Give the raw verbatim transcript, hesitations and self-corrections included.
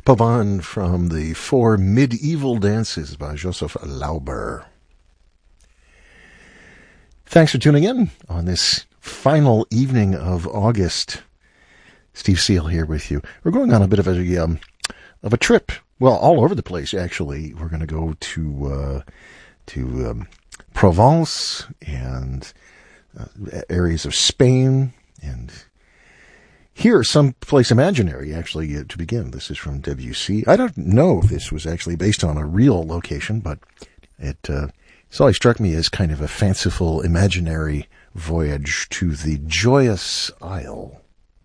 Pavane from the Four Medieval Dances by Joseph Lauber. Thanks for tuning in on this final evening of August. Steve Seal here with you. We're going on a bit of a um, of a trip. Well, all over the place, actually. We're going to go to uh, to um, Provence and uh, areas of Spain and here, someplace imaginary, actually, uh, to begin. This is from Debussy. I don't know if this was actually based on a real location, but it uh, it's always struck me as kind of a fanciful, imaginary voyage to the Joyous Isle.